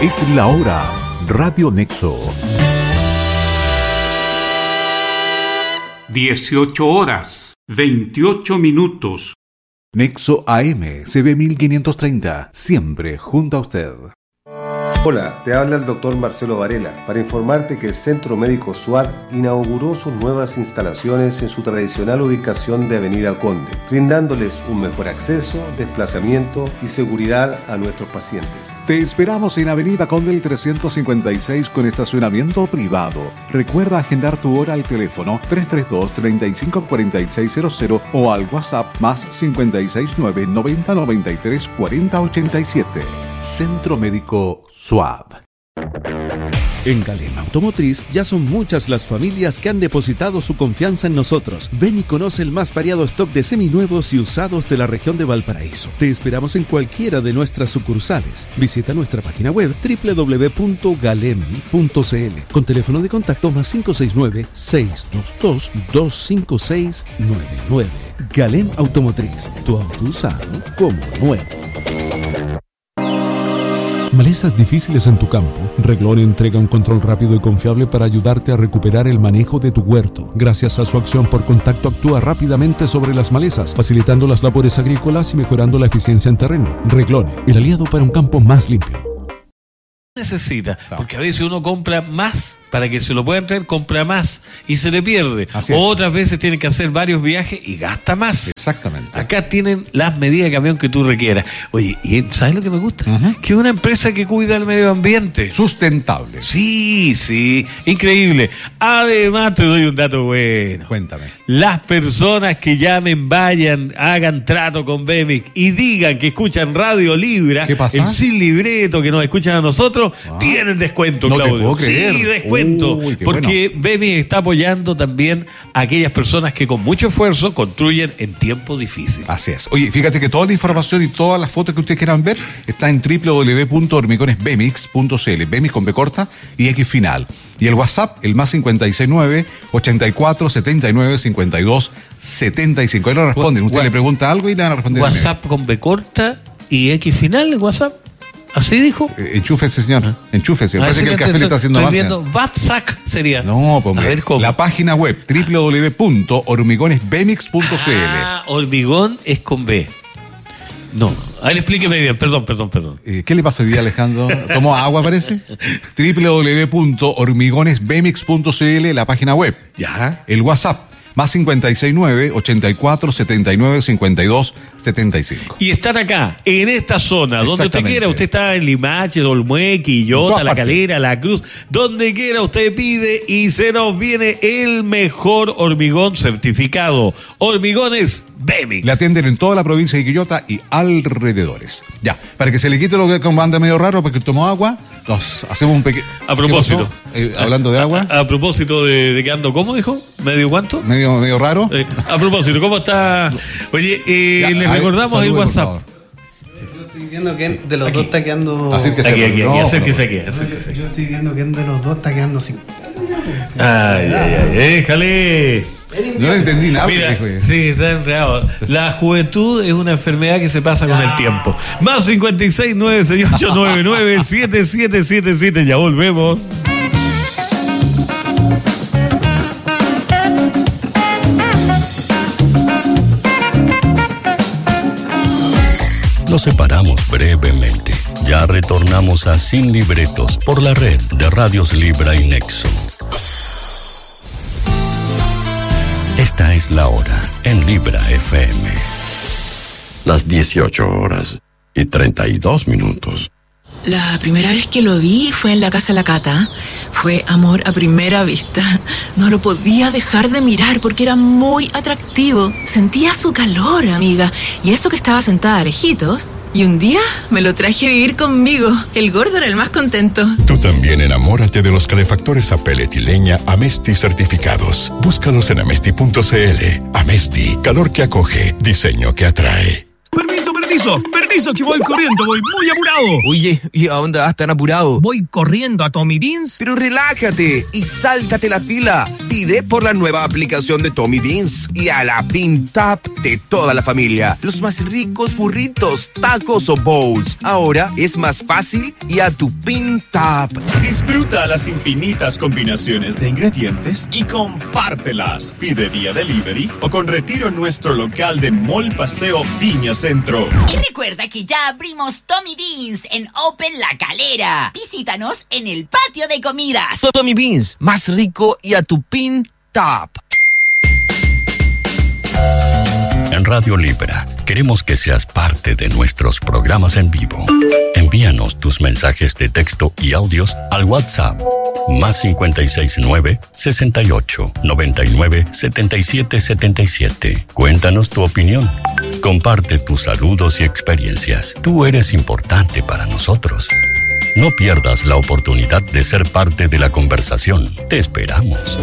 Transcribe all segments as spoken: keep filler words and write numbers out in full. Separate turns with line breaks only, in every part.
Es la hora. Radio Nexo.
dieciocho horas, veintiocho minutos.
Nexo A M, C B mil quinientos treinta, siempre junto a usted.
Hola, te habla el doctor Marcelo Varela para informarte que el Centro Médico SUAD inauguró sus nuevas instalaciones en su tradicional ubicación de Avenida Conde, brindándoles un mejor acceso, desplazamiento y seguridad a nuestros pacientes.
Te esperamos en Avenida Conde trescientos cincuenta y seis con estacionamiento privado. Recuerda agendar tu hora al teléfono tres tres dos, treinta y cinco, cuarenta y seis cero cero o al WhatsApp más cincuenta y seis, nueve, noventa, noventa y tres, cuarenta, ochenta y siete. Centro Médico SUAD.
En Galem Automotriz ya son muchas las familias que han depositado su confianza en nosotros. Ven y conoce el más variado stock de seminuevos y usados de la región de Valparaíso. Te esperamos en cualquiera de nuestras sucursales. Visita nuestra página web doble u doble u doble u punto galem punto c l con teléfono de contacto más cinco seis nueve, seis dos dos, dos cinco seis nueve nueve. Galem Automotriz, tu auto usado como nuevo. Malezas difíciles en tu campo. Reglone entrega un control rápido y confiable para ayudarte a recuperar el manejo de tu huerto. Gracias a su acción por contacto actúa rápidamente sobre las malezas, facilitando las labores agrícolas y mejorando la eficiencia en terreno. Reglone, el aliado para un campo más limpio.
Necesita, porque a veces uno compra más para que se lo puedan traer, compra más y se le pierde. Otras veces tiene que hacer varios viajes y gasta más.
Exactamente.
Acá tienen las medidas de camión que tú requieras. Oye, ¿y sabes lo que me gusta? Uh-huh. Que es una empresa que cuida el medio ambiente.
Sustentable.
Sí, sí, increíble. Además te doy un dato bueno.
Cuéntame.
Las personas que llamen, vayan, hagan trato con Bemix y digan que escuchan Radio Libra,
¿qué pasa?
El sin libreto que nos escuchan a nosotros, ah. tienen descuento,
no
Claudio.
Te puedo creer.
Sí, descuento. Uy, porque bueno. Bemix está apoyando también a aquellas personas que con mucho esfuerzo construyen en tiempos difíciles.
Así es. Oye, fíjate que toda la información y todas las fotos que ustedes quieran ver está en doble u doble u doble u punto hormigones bemix punto c l. Bemix con B corta y X final. Y el WhatsApp, el más cincuenta y seis nueve, ochenta y cuatro, setenta y nueve, cincuenta y dos, setenta y cinco. Ahí lo responden. Usted le pregunta algo y le van a responder.
WhatsApp con B corta y X final, el WhatsApp. ¿Así dijo?
Eh, enchúfese, señor. Enchúfese. Me parece que el café le está haciendo
avance. Estoy
avance.
viendo WhatsApp sería.
No, pues hombre. A ver, ¿cómo? La página web, doble u doble u doble u punto hormigones bemix punto c l.
Ah, hormigón es con B. No. A ver, explíqueme bien. Perdón, perdón, perdón.
Eh, ¿Qué le pasa hoy día, Alejandro? ¿Tomó agua, parece? doble u doble u doble u punto hormigones bemix punto c l, la página web.
Ya.
El WhatsApp. Más cincuenta y seis nueve, ochenta y cuatro, setenta y nueve, cincuenta y dos, setenta y cinco.
Y están acá, en esta zona, donde usted quiera. Usted está en Limache, Dolmueque, Quillota, La Calera, La Cruz. Donde quiera usted pide y se nos viene el mejor hormigón certificado. Hormigones Bemix.
Le atienden en toda la provincia de Quillota y alrededores. Ya, para que se le quite lo que anda medio raro porque tomó agua, nos hacemos un pequeño...
A propósito.
Eh, hablando de agua.
A, a propósito de, de que ando, ¿cómo dijo? ¿Medio cuánto?
Medio, medio raro.
Eh, a propósito, ¿cómo está? Oye, eh, ya, les recordamos salude, el WhatsApp.
Yo estoy viendo que de los aquí. dos está quedando...
Acérquese aquí, aquí, aquí, acérquese aquí.
Acérquese. Yo estoy viendo que de los dos está quedando sin...
Ay, ay, ay, déjale...
No le entendí nada.
Mira, sí, está enredado. La juventud es una enfermedad que se pasa con el tiempo. Más cincuenta y seis, nueve seis ocho, nueve nueve, siete siete siete siete. Ya volvemos.
Nos separamos brevemente. Ya retornamos a Sin Libretos por la red de Radios Libra y Nexo. Esta es la hora en Libra F M.
Las dieciocho horas y treinta y dos minutos.
La primera vez que lo vi fue en la casa de la Cata. Fue amor a primera vista. No lo podía dejar de mirar porque era muy atractivo. Sentía su calor, amiga. Y eso que estaba sentada a lejitos. Y un día me lo traje a vivir conmigo. El gordo era el más contento.
Tú también enamórate de los calefactores a pellet y leña Amesti certificados. Búscalos en amesti punto c l. Amesti, calor que acoge, diseño que atrae.
Permiso, permiso, permiso, que voy corriendo, voy muy apurado.
Oye, ¿y a dónde vas tan apurado?
Voy corriendo a Tommy Beans.
Pero relájate y sáltate la fila. Pide por la nueva aplicación de Tommy Beans y a la Pin Tap de toda la familia. Los más ricos burritos, tacos o bowls. Ahora es más fácil y a tu Pin Tap.
Disfruta las infinitas combinaciones de ingredientes y compártelas. Pide vía delivery o con retiro en nuestro local de Mall Paseo Viña Centro.
Y recuerda que ya abrimos Tommy Beans en Open La Calera. Visítanos en el patio de comidas.
Tommy Beans, más rico y a tu Pin Tap.
En Radio Libra, queremos que seas parte de nuestros programas en vivo. Envíanos tus mensajes de texto y audios al WhatsApp más cincuenta y seis nueve, sesenta y ocho, noventa y nueve, setenta y siete setenta y siete. Cuéntanos tu opinión. Comparte tus saludos y experiencias. Tú eres importante para nosotros. No pierdas la oportunidad de ser parte de la conversación. Te esperamos.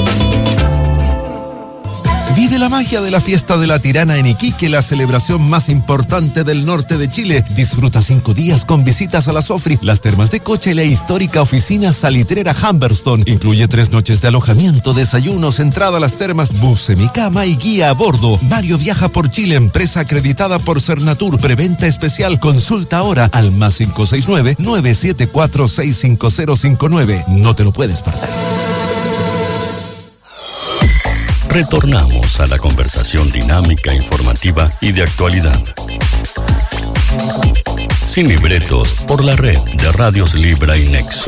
Vive la magia de la fiesta de la Tirana en Iquique, la celebración más importante del norte de Chile. Disfruta cinco días con visitas a la Sofri, las termas de Cocha y la histórica oficina salitrera Humberstone. Incluye tres noches de alojamiento, desayunos, entrada a las termas, bus, semicama y guía a bordo. Mario Viaja por Chile, empresa acreditada por Cernatur. Preventa especial. Consulta ahora al más cinco seis nueve, nueve siete cuatro, seis cinco cero cinco nueve. No te lo puedes perder.
Retornamos a la conversación dinámica, informativa y de actualidad. Sin libretos, por la red de Radios Libra y Nexo.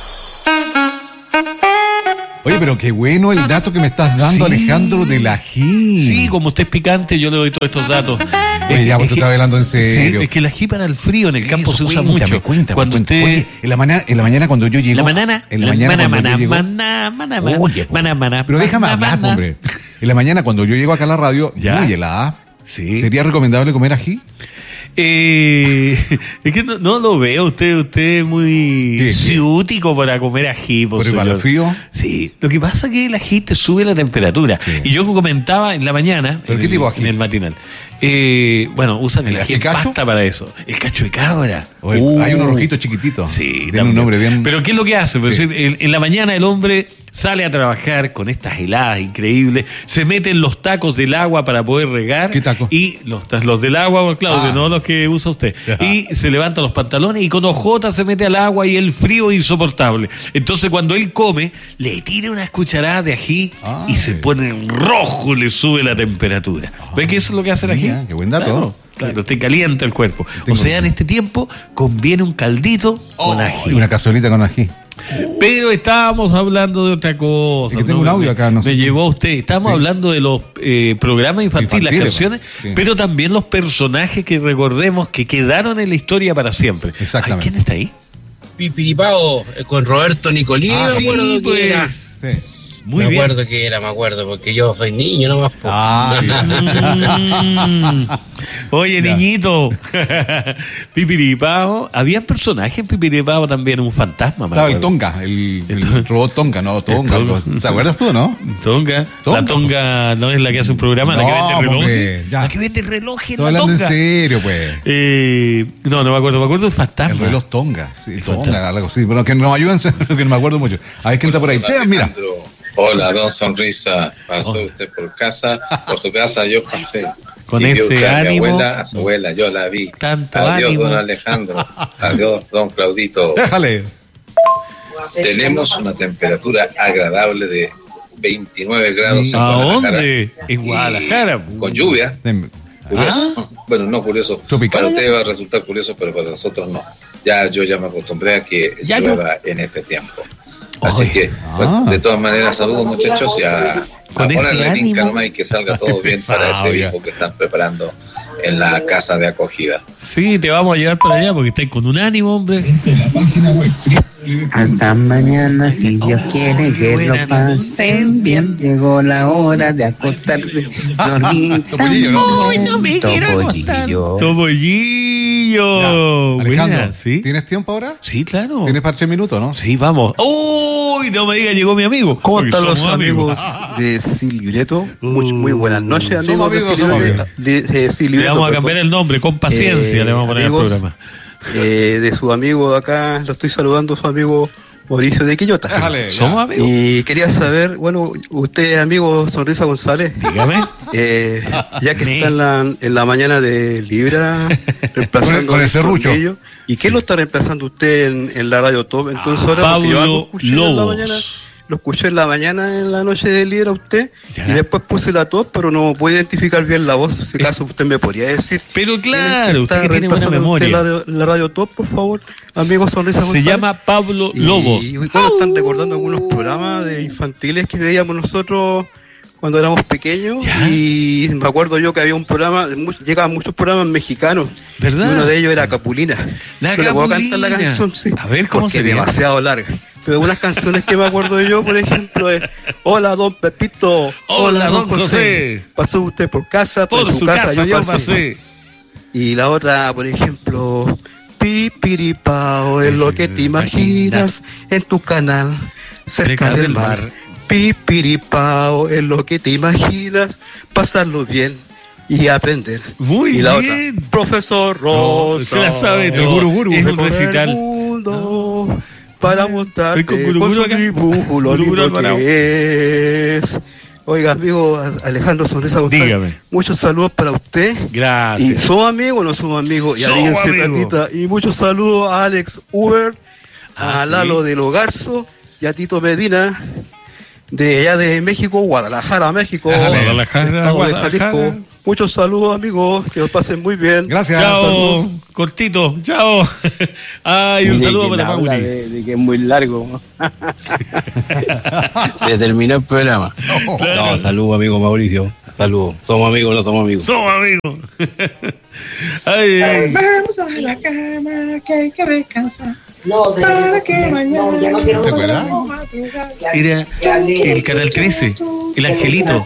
Oye, pero qué bueno el dato que me estás dando, sí. Alejandro, del ají.
Sí, como usted es picante, yo le doy todos estos datos.
Oye, ya, vos te estás hablando en serio.
Sí, es que el ají para el frío en el campo
Eso,
se usa
cuéntame,
mucho.
Cuéntame,
cuando
cuéntame.
usted...
Oye, en la mañana, en la mañana cuando yo llego.
La mañana.
En la mañana
mana,
cuando
mana,
yo llego.
Mana, mana, mana,
Oye,
mana, mana,
pero déjame
mana,
hablar,
mana.
hombre. En la mañana cuando yo llego acá a la radio,
¿Ya?
muy helada.
Sí.
¿Sería recomendable comer ají?
Eh, es que no, no lo veo, usted usted es muy ciútico para comer ají.
¿Por el balafío?
Sí, lo que pasa es que el ají te sube la temperatura. Sí. Y yo comentaba en la mañana,
¿pero
en
qué
el,
tipo de ají?
En el matinal. Eh, bueno, usan el,
¿El
ají
ají
en
cacho?
pasta para eso. El cacho de cabra.
O el-
Uh.
hay unos rojitos chiquititos.
Sí,
Tiene
también.
un nombre bien.
Pero ¿qué es lo que hace? Pues,
Sí.
en, en la mañana el hombre sale a trabajar con estas heladas increíbles, se mete en los tacos del agua para poder regar.
¿Qué tacos?
Y los, los del agua, Claudio,
Ah.
no los que usa usted.
Ajá.
Y se levanta los pantalones y con ojotas se mete al agua y el frío es insoportable. Entonces cuando él come, le tira unas cucharadas de ají
Ay.
y se pone rojo, le sube la temperatura. ¿Ve que eso es lo que hace el ají?
Mira, qué buen dato.
Claro, claro, te calienta el cuerpo.
Tengo
O sea, en
razón.
este tiempo conviene un caldito con
Y
ají.
una cazuelita con ají.
Pero estábamos hablando de otra cosa.
Es que tengo
¿no?
un audio
Me-
acá, no sé.
Me llevó usted. Estábamos
Sí.
hablando de los eh, programas infantiles, las
infantiles,
canciones,
sí.
pero también los personajes que recordemos que quedaron en la historia para siempre.
Exactamente.
Ay, ¿quién está ahí?
Pipiripao eh, con Roberto Nicolini,
Ah,
me
sí,
acuerdo que
pues.
era.
Sí.
Muy
me
bien.
acuerdo que era, me acuerdo, porque yo soy niño nomás. po.
Ah,
Mm. Oye,
Ya.
niñito. Pipiripao. Había personajes en Pipiripao también, un fantasma. me
Estaba el
acuerdo.
Tonga, el, el
El-
robot Tonga, no, Tonga.
El Tonga.
algo- ¿Te acuerdas tú, no?
Tonga.
Tonga.
La Tonga no es la que hace un programa, la que
No,
vende relojes.
hombre, ya.
La que vende relojes,
Estoy
la
hablando en
Tonga.
serio, pues.
Eh, no, no me acuerdo, me acuerdo del fantasma.
El reloj Tonga, sí,
El
Tonga,
fantasma.
algo así. Bueno, que nos ayuden, que no me acuerdo mucho. A ver quién está por ahí. Te, mira.
Hola, don Sonrisa. Pasó usted por casa, por su casa yo pasé.
Con
Y vio
ese
usted a mi
ánimo.
abuela, a su abuela, yo la vi.
Tanto
Adiós,
ánimo.
don Alejandro. Adiós, don Claudito.
Déjale.
Tenemos una temperatura agradable de veintinueve grados en
¿A
Guadalajara.
dónde? En Guadalajara.
Con lluvia. Curioso. Bueno, no curioso.
Tropical.
Para usted va a resultar curioso, pero para nosotros no. Ya yo ya me acostumbré a que
Ya
llueva en este tiempo. Así
Ay.
que, bueno, de todas maneras, saludos muchachos y a,
Con
a
ese
ponerle
ánimo.
vinca nomás y que salga todo bien para
Pesado,
ese
ya.
hijo que están preparando en la casa de acogida.
Sí, te vamos a llevar para allá porque estáis con un ánimo, hombre.
Hasta mañana, si Dios quiere que
buena
lo pasen bien. Llegó la hora de acostarse, dormir.
Topollillo, ¿no?
Ay, no me quiero acostar.
Topollillo. Chiquillo.
Ya. Alejandro,
Buena, ¿sí?
¿Tienes tiempo ahora?
Sí, claro.
¿Tienes para tres minutos, no?
Sí, vamos. ¡Uy! No me diga, llegó mi amigo.
¿Cómo
Porque
están los
somos
amigos de Silvreto? Muy, muy buenas noches, amigos.
Somos amigos,
de,
somos
Silvreto, de, de Silvreto,
Le vamos a
perdón.
cambiar el nombre, con paciencia
Eh,
le vamos a poner
amigos,
el programa.
Eh, de su amigo de acá, lo estoy saludando, su amigo Mauricio de Quillota.
Déjale,
Somos amigos.
Y quería saber, bueno, usted, amigo Sonrisa González.
Dígame.
Eh, ya que
Me.
está en la, en la mañana de Libra, reemplazando
Con el
a Néstor
serrucho.
Bello. ¿Y qué lo está reemplazando usted en, en la radio Top? Entonces ahora porque yo algo
Pablo
escuché en la
Lobos.
mañana, lo escuché en la mañana en la noche de Libra usted,
Ya.
y después puse la Top, pero no puedo identificar bien la voz. Si acaso usted me podría decir.
Pero
¿quién es
claro, usted
está
que tiene buena
reemplazando usted
memoria.
La, la radio Top, por favor, amigo Sonrisa
Se
González.
llama Pablo
Y-
Lobos.
Y, bueno, están recordando algunos programas de infantiles que veíamos nosotros cuando éramos pequeños.
Ya.
Y me acuerdo yo que había un programa, mu- llegaban muchos programas mexicanos.
¿Verdad?
Y uno de ellos era Capulina.
La
Yo le puedo cantar la
Capulina.
canción, sí.
A ver, ¿cómo
porque
sería?
es demasiado larga. Pero unas canciones que me acuerdo yo, por ejemplo, es Hola, don Pepito.
Hola, don José.
Pasó usted por casa,
Por su casa, yo pasé.
Y la otra, por ejemplo, Pipiripao es lo que te imaginas en tu canal cerca del mar. Pipiripao es lo que te imaginas, pasarlo bien y aprender.
Muy
y la
bien.
otra, Profesor Rosa.
Se la sabe
El
todo.
guru guru.
Es un
Recorrer
recital.
el mundo para mostrarte
Estoy con
con,
guru guru
su
acá.
dibujo lo
Guru guru
lindo
Alvarado.
que es. Oiga, amigo Alejandro Sonrisa González,
Dígame.
muchos saludos para usted. Y
Gracias.
somos amigos o no somos amigos. Y
Somos
alíguense,
amigos.
ratita. Y muchos saludos a Alex Uber,
Ah,
a
sí.
Lalo de Logarzo y a Tito Medina, de allá de México, Guadalajara, México.
Guadalajara,
estado de
Guadalajara.
Jalisco. Muchos saludos, amigos. Que los pasen muy bien.
Gracias.
Chao,
Saludos.
cortito, chao. Ay, un
De
saludo
que
para
habla
Mauri.
De, de que es muy largo. Se terminó el programa. No, saludos, amigo Mauricio. Saludos. Somos amigos, no somos amigos.
Somos amigos. Ay, ay.
Vamos a la cama que hay que descansar.
No, de,
Para que mañana
no, ya no quiero
¿Se acuerda?
Era el canal trece, el angelito.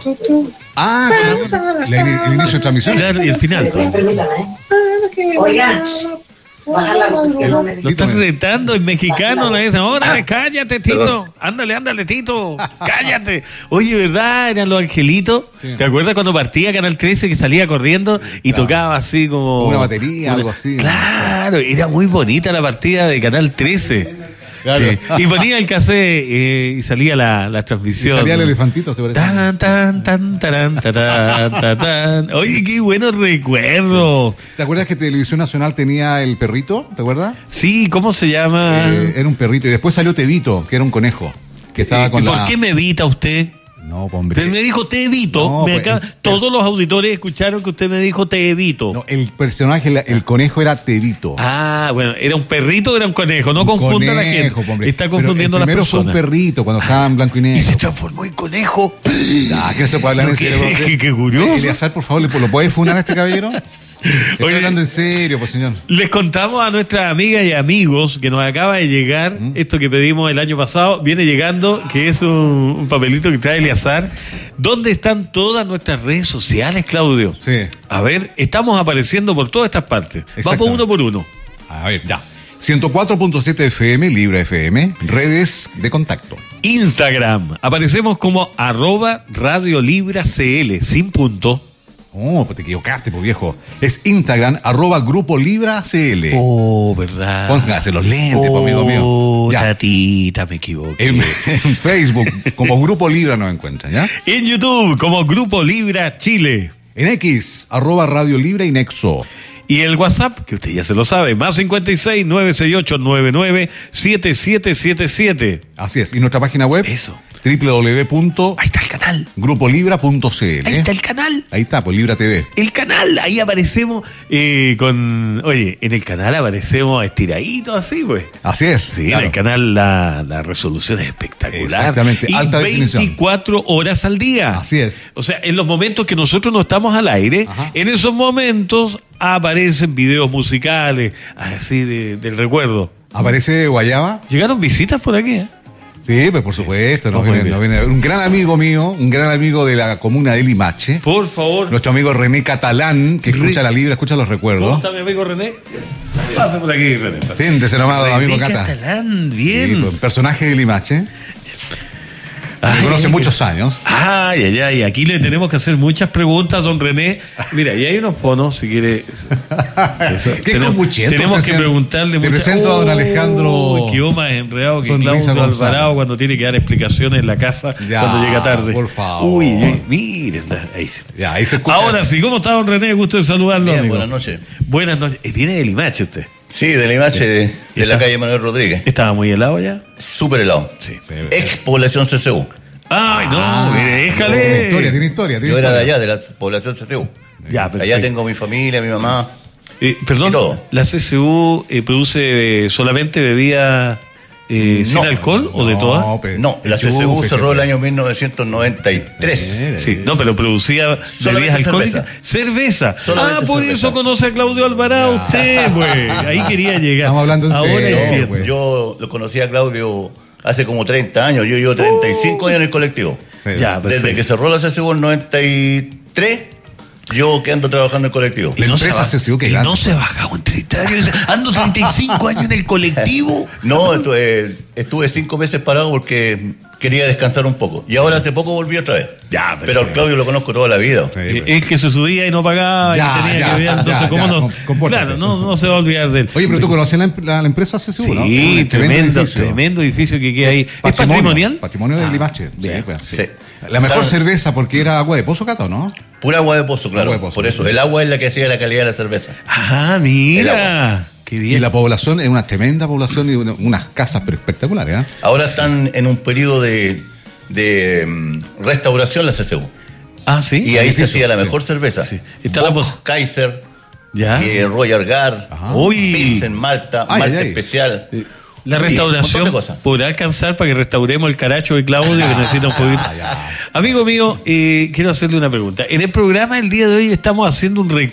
Ah, la ini- el inicio de transmisión.
Claro, y el final.
Permítame, ¿eh? Oigan, bajar la luz que no me
Lo están retando en mexicano, le dicen, órale, cállate, Tito. Ándale, ándale, Tito. Cállate. Oye, ¿verdad? Eran los angelitos. ¿Te acuerdas cuando partía Canal trece que salía corriendo y
Claro.
tocaba así como...
Una batería, algo así.
Claro, era muy bonita la partida de Canal trece.
Claro.
Sí. Y ponía el cassette eh, y salía la, la
Y
transmisión.
salía el elefantito, se parece.
Tan, tan, tan, tarán, tarán, tan, tan. Oye, qué buenos recuerdos.
¿Te acuerdas que Televisión Nacional tenía el perrito? ¿Te acuerdas?
Sí, ¿cómo se llama?
Eh, era un perrito. Y después salió Tevito, que era un conejo. Que estaba con
¿Y por
la...
qué me evita usted?
No, hombre.
Usted me dijo te evito.
No,
Me
pues,
acaba-
el-
Todos los auditores escucharon que usted me dijo te evito.
No, el personaje, la- el conejo era Tevito.
Ah, bueno, ¿era un perrito o era un conejo? No confunda a la gente.
Conejo, hombre.
Está
Pero
confundiendo a
el
las
primero fue un
personas.
perrito cuando estaba en blanco y
Y
negro.
se transformó en conejo.
Ah, que no se puede hablar
No,
en
qué-
serio. ¿no?
qué- qué curioso.
Eleazar, por favor, ¿lo puede funar a este caballero? Estoy
Oye,
hablando en serio, pues señor.
Les contamos a nuestras amigas y amigos que nos acaba de llegar esto que pedimos el año pasado. Viene llegando, que es un, un papelito que trae Eleazar. ¿Dónde están todas nuestras redes sociales, Claudio?
Sí.
A ver, estamos apareciendo por todas estas partes. Vamos
Exactamente.
uno por uno.
A ver, ya. ciento cuatro punto siete F M, Libra F M, redes de contacto.
Instagram. Aparecemos como arroba Radio Libra C L, sin punto.
Oh, pues te equivocaste, pues viejo. Es Instagram, arroba Grupo Libra C L.
Oh, ¿verdad?
Póngase los lentes, pues,
Oh,
amigo mío. Ya.
tatita, me equivoqué.
En, en Facebook, como Grupo Libra nos encuentran, ¿ya?
En YouTube, como Grupo Libra Chile.
En X, arroba Radio Libra y Nexo.
Y el WhatsApp, que usted ya se lo sabe, más cincuenta y seis, nueve seis ocho, nueve nueve, siete siete siete siete.
Así es. Y nuestra página web,
Eso.
doble u doble u doble u punto
Ahí está el canal.
grupo libra punto c l.
Ahí está el canal.
Ahí está, pues Libra T V.
El canal, ahí aparecemos eh, con... Oye, en el canal aparecemos estiraditos así, pues.
Así es.
Sí,
claro.
en el canal la, la resolución es espectacular.
Exactamente,
Y
alta definición.
veinticuatro horas al día.
Así es.
O sea, en los momentos que nosotros no estamos al aire,
Ajá.
en esos momentos aparecen videos musicales, así de- del recuerdo.
Aparece Guayaba.
Llegaron visitas por aquí, ¿eh?
Sí, pues por supuesto, nos viene, nos viene un gran amigo mío, un gran amigo de la comuna de Limache.
Por favor.
Nuestro amigo René Catalán, que escucha la libra, escucha los recuerdos.
¿Cómo está mi amigo René? Pasa por aquí, René.
Siéntese nomás,
René
amigo Cata.
Catalán, bien.
Sí, pues, personaje de Limache. Me conoce muchos años.
Ay, ay, ay. Aquí le tenemos que hacer muchas preguntas, don René. Mira, y hay unos fonos, si quiere.
Qué
tenemos,
comuchento,
tenemos que preguntarle
Le
muchas.
presento a don Alejandro.
Uy, qué más enredado que
Sonrisa
Claudio
González.
Alvarado cuando tiene que dar explicaciones en la casa
Ya,
cuando llega tarde.
por favor.
Uy, uy, miren. Ahí se,
ya, ahí se escucha.
Ahora sí, ¿cómo está, don René? Gusto de saludarlo.
Bien,
amigo.
buenas noches.
Buenas noches. Eh, Viene de Limache usted.
Sí, de Limache,
Sí.
de, de la calle Manuel Rodríguez.
¿Estaba muy helado ya?
Súper helado.
Sí.
Ex población C C U.
Ay, no,
Ah,
mire, déjale.
Tiene historia, tiene historia. Tiene
Yo era de
historia.
allá, de la población C C U.
Ya,
Allá
perfecto.
tengo mi familia, mi mamá.
Eh, perdón,
y todo.
¿la C C U eh, produce eh, solamente bebidas eh, sin
No.
alcohol o de
No,
todas?
pe-
No, la C C U
enchufe,
cerró el
siempre.
año mil novecientos noventa y tres.
Sí, no, pero producía bebidas alcohólicas. Cerveza.
Solamente
Ah, por
cerveza.
eso conoce a Claudio Alvarado usted, güey. Ahí quería llegar.
Estamos hablando en
Ahora
serio,
entiendo.
güey.
Yo lo conocí a Claudio hace como treinta años. Yo llevo treinta y cinco años en el colectivo.
Sí.
Ya, perfecto.
Desde que cerró la C C U en noventa y tres, yo que ando trabajando en el colectivo.
La empresa
se
C C U que
y
grande.
no se bajaba en treinta años. Ando treinta y cinco años en el colectivo.
No, estuve, estuve cinco meses parado porque quería descansar un poco. Y ahora hace poco volví otra vez.
Ya,
Pero al Claudio lo conozco toda la vida.
Sí,
Eh,
pues.
El que se subía y no pagaba
Ya,
y tenía
ya,
que ver, entonces,
ya,
¿cómo
ya,
no?
com- compórtate.
Claro, no, no se va a olvidar de él.
Oye, pero tú conoces la, em- la- la empresa C C U, ¿no?
Sí,
Un
tremendo,
edificio.
tremendo edificio que queda ahí. ¿Es
Patrimonio,
patrimonial?
Patrimonio de
Ah,
Limache.
bien,
Sí, pues.
Sí.
La mejor
Están-
cerveza porque era agua de pozo, Cato, ¿no?
Pura agua de pozo, claro.
Agua de pozo.
Por eso, el agua es la que hacía la calidad de la cerveza.
Ah,
El
mira. Qué
Y
bien.
la población es una tremenda población y una- unas casas pero espectaculares, ¿eh?
Ahora están en un periodo de, de mm, restauración la C C U.
Ah, sí.
Y ahí se
edificio,
hacía la
sí.
mejor cerveza.
Sí. Está la
Bock,
pos-
Kaiser,
Ya.
eh, Royal Guard,
Uy.
Pilsen, Malta,
Ay,
Malta
ay, ay.
especial.
La
Sí, un
restauración
montón de cosas.
podrá alcanzar para que restauremos el caracho de Claudio que necesita un poquito. Amigo mío, eh, quiero hacerle una pregunta. En el programa el día de hoy estamos haciendo un recuento.